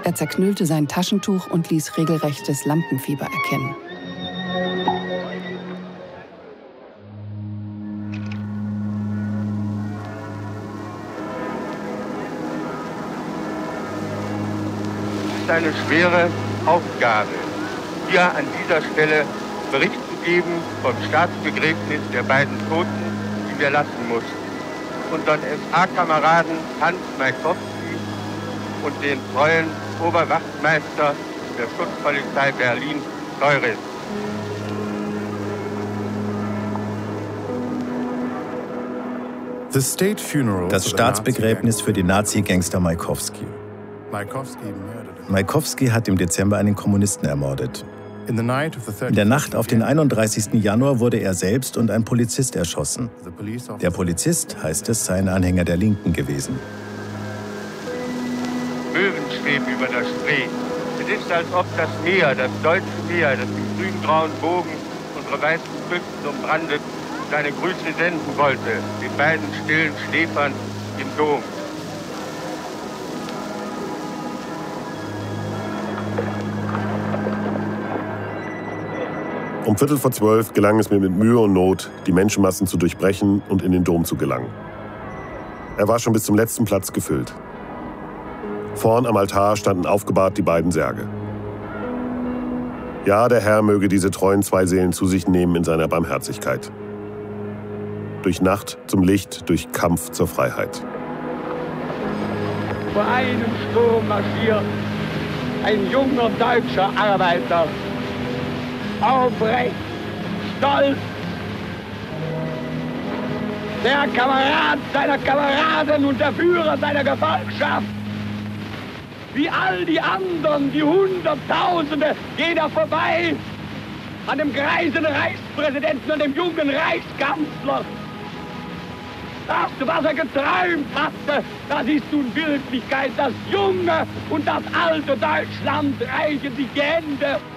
Er zerknüllte sein Taschentuch und ließ regelrechtes Lampenfieber erkennen. Es ist eine schwere Aufgabe, hier an dieser Stelle Bericht zu geben vom Staatsbegräbnis der beiden Toten, die wir lassen mussten. Unseren SA-Kameraden Hans Majkowski und den treuen Oberwachtmeister der Schutzpolizei Berlin, Teuris. Das Staatsbegräbnis für den Nazi-Gangster Majkowski. Majkowski hat im Dezember einen Kommunisten ermordet. In der Nacht auf den 31. Januar wurde er selbst und ein Polizist erschossen. Der Polizist, heißt es, sei ein Anhänger der Linken gewesen. Möwen schweben über der Spree. Es ist, als ob das Meer, das deutsche Meer, das im grün-grauen Bogen unsere weißen Küsten umbrandet, seine Grüße senden wollte, den beiden stillen Schläfern im Dom. Um 11:45 gelang es mir mit Mühe und Not, die Menschenmassen zu durchbrechen und in den Dom zu gelangen. Er war schon bis zum letzten Platz gefüllt. Vorn am Altar standen aufgebahrt die beiden Särge. Ja, der Herr möge diese treuen zwei Seelen zu sich nehmen in seiner Barmherzigkeit. Durch Nacht zum Licht, durch Kampf zur Freiheit. Vor einem Sturm marschiert ein junger deutscher Arbeiter. Aufrecht, stolz, der Kamerad seiner Kameraden und der Führer seiner Gefolgschaft. Wie all die anderen, die Hunderttausende, geht er vorbei an dem greisen Reichspräsidenten und dem jungen Reichskanzler. Das, was er geträumt hatte, das ist nun Wirklichkeit. Das junge und das alte Deutschland reichen sich die Hände.